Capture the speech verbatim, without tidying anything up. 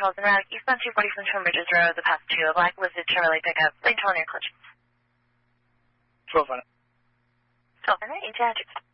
controls in route eastbound two forty from Twin Bridges Road, the pass to a black listed Chevrolet pickup, lane twelve near collisions. twelve hundred. twelve hundred, eight address.